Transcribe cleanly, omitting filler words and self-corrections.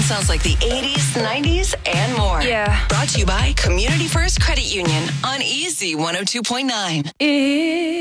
sounds like the 80s, 90s, and more. Yeah. Brought to you by Community First Credit Union on Easy 102.9.